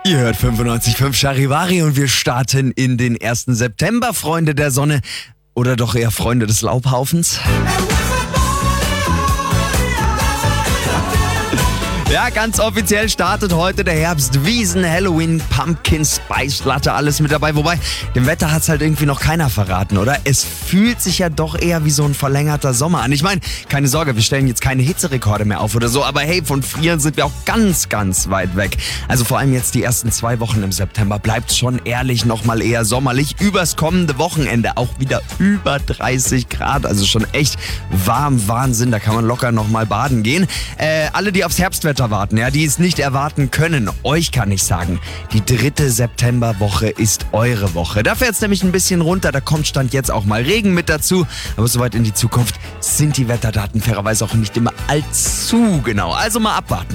Ihr hört 95.5 Charivari und wir starten in den 1. September, Freunde der Sonne. Oder doch eher Freunde des Laubhaufens. Ja, ganz offiziell startet heute der Herbst. Wiesen, Halloween, Pumpkin Spice Latte, alles mit dabei. Wobei, dem Wetter hat's halt irgendwie noch keiner verraten, oder? Es fühlt sich ja doch eher wie so ein verlängerter Sommer an. Ich meine, keine Sorge, wir stellen jetzt keine Hitzerekorde mehr auf oder so. Aber hey, von Frieren sind wir auch ganz, ganz weit weg. Also vor allem jetzt die ersten 2 Wochen im September bleibt's schon ehrlich nochmal eher sommerlich. Übers kommende Wochenende auch wieder über 30 Grad. Also schon echt warm, Wahnsinn. Da kann man locker nochmal baden gehen. Alle, die aufs Herbstwetter warten, ja, die es nicht erwarten können. Euch kann ich sagen, die 3. Septemberwoche ist eure Woche. Da fährt es nämlich ein bisschen runter, da kommt Stand jetzt auch mal Regen mit dazu. Aber soweit in die Zukunft sind die Wetterdaten fairerweise auch nicht immer allzu genau. Also mal abwarten.